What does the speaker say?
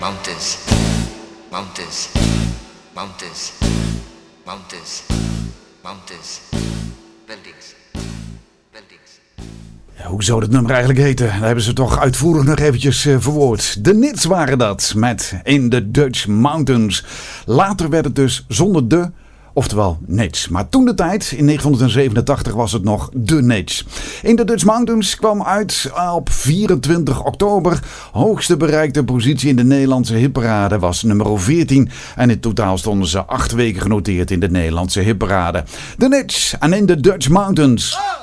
Mountains, mountains, mountains, mountains, mountains, buildings, buildings. Ja, hoe zou dat nummer eigenlijk heten? Daar hebben ze toch uitvoerig nog eventjes verwoord. De Nits waren dat, met In the Dutch Mountains. Later werd het dus zonder de, oftewel Nits. Maar toen de tijd, in 1987, was het nog de Nits. In the Dutch Mountains kwam uit op 24 oktober. Hoogste bereikte positie in de Nederlandse hitparade was nummer 14. En in totaal stonden ze 8 weken genoteerd in de Nederlandse hitparade. De Nits en In the Dutch Mountains.